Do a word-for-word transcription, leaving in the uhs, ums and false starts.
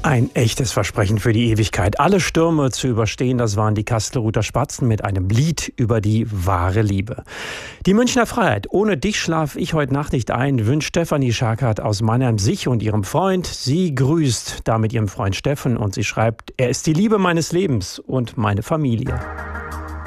Ein echtes Versprechen für die Ewigkeit. Alle Stürme zu überstehen, das waren die Kastelruther Spatzen mit einem Lied über die wahre Liebe. Die Münchner Freiheit. Ohne dich schlaf ich heute Nacht nicht ein, wünscht Stefanie Scharkert aus Mannheim sich und ihrem Freund. Sie grüßt damit ihren Freund Steffen und sie schreibt, er ist die Liebe meines Lebens und meine Familie.